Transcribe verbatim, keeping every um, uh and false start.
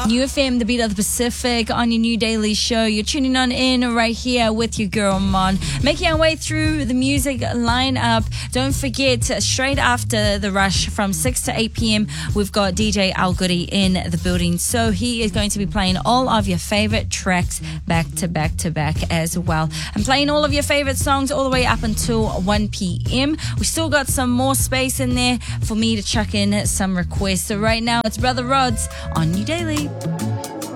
New F M, the beat of the Pacific, on your new daily show. You're tuning on in right here with your girl Mon, making our way through the music lineup. Don't forget, straight after the rush from six to eight p.m, we've got D J Al Goody in the building. So he is going to be playing all of your favorite tracks back to back to back as well. I'm playing all of your favorite songs all the way up until one p.m. We still got some more space in there for me to chuck in some requests. So right now it's Brother Rods on New Daily.